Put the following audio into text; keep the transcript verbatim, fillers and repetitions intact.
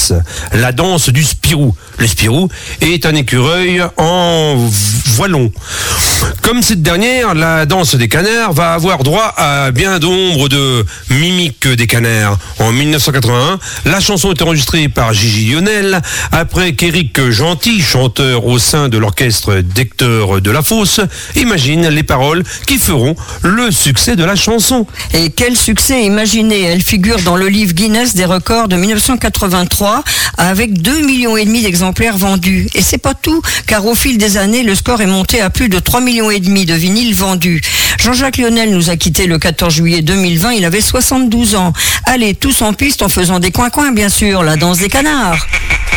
Guinness, la danse du Spirou. Le Spirou est un écureuil en voilon. Comme cette dernière, la danse des canards va avoir droit à bien d'ombre de mimiques des canards. En mille neuf cent quatre-vingt-un, la chanson est enregistrée par Gigi Lionel, après qu'Éric Gentil, chanteur au sein de l'orchestre d'Hector Delafosse, imagine les paroles qui feront le succès de la chanson. Et quel succès, imaginez, elle figure dans le livre Guinness des records de mille neuf cent quatre-vingt-trois avec deux millions et demi d'exemplaires vendus. Et c'est pas tout, car au fil des années, le score est monté à plus de trois millions et demi de vinyles vendus. Jean-Jacques Lionel nous a quittés le quatorze juillet deux mille vingt, il avait soixante-douze ans. Allez, tous en piste en faisant des coins-coins, bien sûr, la danse des canards.